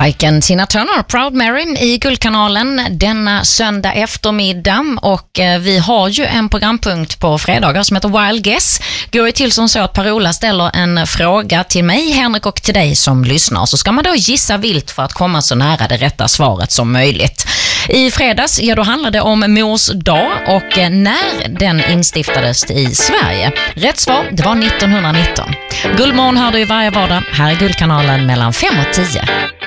Icon Tina Turner, Proud Mary i Guldkanalen denna söndag eftermiddag, och vi har ju en programpunkt på fredagar som heter Wild Guess. Går ju till som så att Per-Ola ställer en fråga till mig, Henrik, och till dig som lyssnar, så ska man då gissa vilt för att komma så nära det rätta svaret som möjligt. I fredags, då handlade det om Mors dag och när den instiftades i Sverige. Rätt svar, det var 1919. Guldmorgon hör du i varje vardag här i Guldkanalen mellan 5 och 10.